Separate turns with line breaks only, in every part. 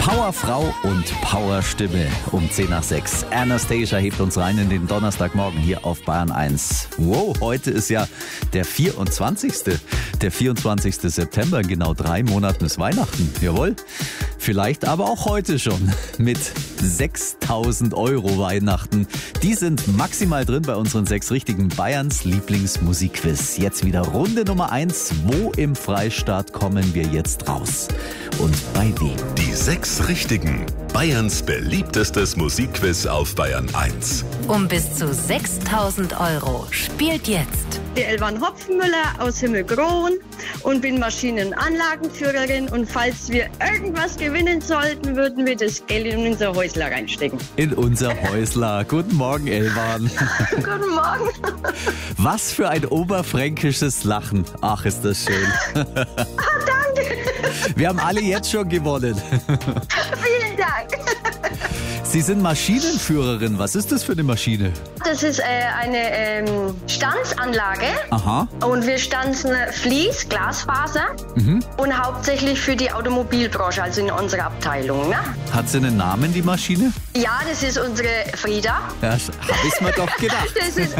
Powerfrau und Powerstimme um 10 nach 6. Anastasia hebt uns rein in den Donnerstagmorgen hier auf Bayern 1. Wow, heute ist ja der 24. Der 24. September, in genau 3 Monaten ist Weihnachten. Jawohl. Vielleicht aber auch heute schon mit 6.000 € Weihnachten. Die sind maximal drin bei unseren 6 richtigen Bayerns Lieblingsmusikquiz. Jetzt wieder Runde Nummer 1. Wo im Freistaat kommen wir jetzt raus? Und bei wem?
Die 6 richtigen. Bayerns beliebtestes Musikquiz auf Bayern 1.
Um bis zu 6.000 € spielt jetzt
Die Elvan Hopfenmüller aus Himmelkron und bin Maschinenanlagenführerin. Und falls wir irgendwas gewinnen sollten, würden wir das Geld in unser Häusler reinstecken.
In unser Häusler. Guten Morgen, Elvan.
Guten Morgen.
Was für ein oberfränkisches Lachen. Ach, ist das schön.
Danke.
Wir haben alle jetzt schon gewonnen.
Vielen Dank.
Sie sind Maschinenführerin. Was ist das für eine Maschine?
Das ist eine Stanzanlage.
Aha.
Und wir stanzen Vlies, Glasfaser und hauptsächlich für die Automobilbranche, also in unserer Abteilung. Ne?
Hat sie einen Namen, die Maschine?
Ja, das ist unsere Frieda.
Ja, hab ich's mir doch gedacht.
Das ist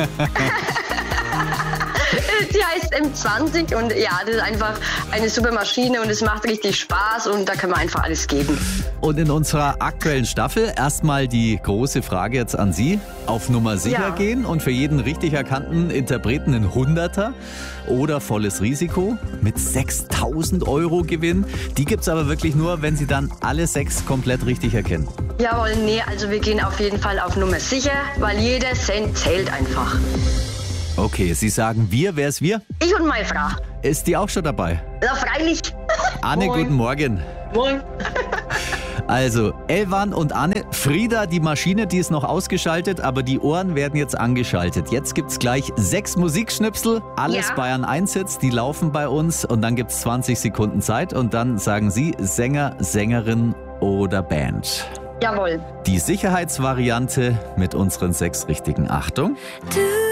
die heißt M20 und ja, das ist einfach eine super Maschine und es macht richtig Spaß und da kann man einfach alles geben.
Und in unserer aktuellen Staffel erstmal die große Frage jetzt an Sie. Auf Nummer sicher gehen und für jeden richtig erkannten Interpreten einen 100er oder volles Risiko mit 6.000 € Gewinn. Die gibt's aber wirklich nur, wenn Sie dann alle 6 komplett richtig erkennen.
Jawohl, nee, also wir gehen auf jeden Fall auf Nummer sicher, weil jeder Cent zählt einfach.
Okay, Sie sagen wir. Wer ist wir?
Ich und meine Frau.
Ist die auch schon dabei?
Ja, freilich.
Anne,
Moin.
guten Morgen.
Moin.
Also, Elvan und Anne, Frieda, die Maschine, die ist noch ausgeschaltet, aber die Ohren werden jetzt angeschaltet. Jetzt gibt's gleich 6 Musikschnipsel, alles
Ja.
Bayern 1 Hits, die laufen bei uns und dann gibt's 20 Sekunden Zeit und dann sagen Sie Sänger, Sängerin oder Band.
Jawohl.
Die Sicherheitsvariante mit unseren 6 richtigen. Achtung.
Du